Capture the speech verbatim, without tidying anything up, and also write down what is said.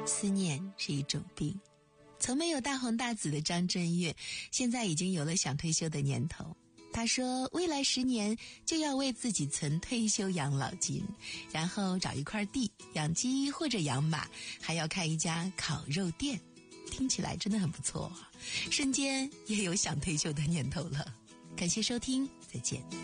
思念是一种病，从没有大红大紫的张震岳，现在已经有了想退休的念头。他说未来十年就要为自己存退休养老金，然后找一块地养鸡或者养马，还要开一家烤肉店。听起来真的很不错，瞬间也有想退休的念头了。感谢收听，再见。